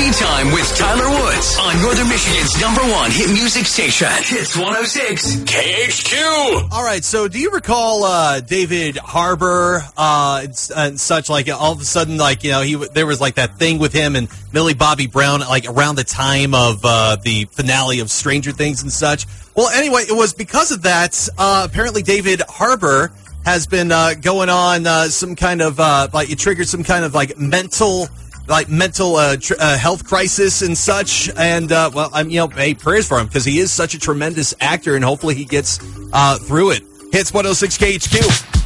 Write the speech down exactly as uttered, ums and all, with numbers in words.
Tea Time with Tyler Woods on Northern Michigan's number one hit music station. Hits one oh six K H Q. All right, so do you recall uh, David Harbour uh, and, and such? Like all of a sudden, like you know, he there was like that thing with him and Millie Bobby Brown, like around the time of uh, the finale of Stranger Things and such. Well, anyway, it was because of that. Uh, apparently, David Harbour has been uh, going on uh, some kind of uh, like it triggered some kind of like mental. like mental uh, tr- uh, health crisis and such, and uh, well, I'm you know, hey, prayers for him because he is such a tremendous actor, and hopefully he gets uh, through it. Hits one oh six K H Q.